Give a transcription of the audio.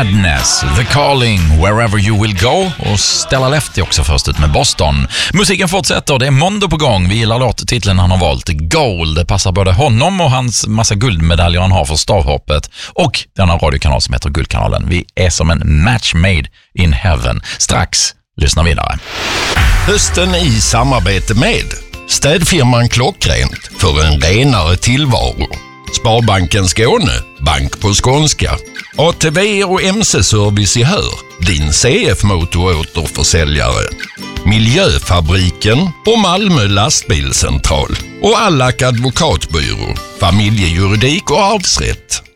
Madness, The Calling, Wherever You Will Go och Stella Lefty också först ut med Boston. Musiken fortsätter, det är Mondo på gång. Vi gillar låttiteln han har valt, Gold. Det passar både honom och hans massa guldmedaljer han har för stavhoppet och denna radiokanal som heter Guldkanalen. Vi är som en match made in heaven. Strax lyssna vidare. Hösten i samarbete med städfirman Klockrent för en renare tillvaro. Sparbanken Skåne, bank på skånska. ATV och MC-service i Hör, din CF-motoråterförsäljare. Miljöfabriken och Malmö lastbilscentral. Och Allak advokatbyrå, familjejuridik och arvsrätt.